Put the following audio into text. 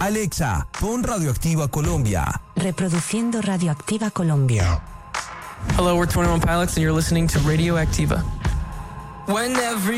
Alexa, pon Radioactiva Colombia. Reproduciendo Radioactiva Colombia. Hello, we're 21 Pilots and you're listening to Radioactiva. When every